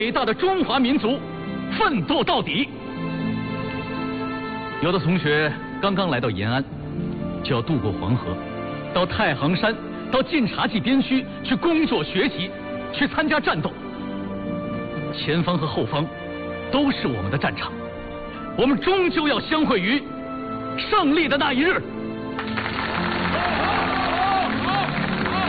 伟大的中华民族奋斗到底。有的同学刚刚来到延安，就要渡过黄河，到太行山、到晋察冀边区去工作学习，去参加战斗。前方和后方都是我们的战场，我们终究要相会于胜利的那一日。